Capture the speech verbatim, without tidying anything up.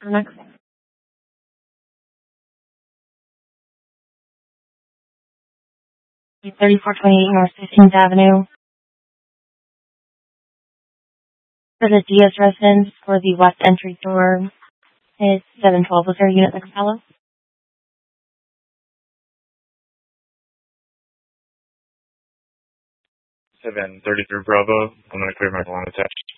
Next. thirty-four twenty-eight North fifteenth Avenue. For the Diaz residence, for the west entry door, is seven twelve. Was there a unit that could follow? seven thirty-three Bravo. I'm going to clear my line attached.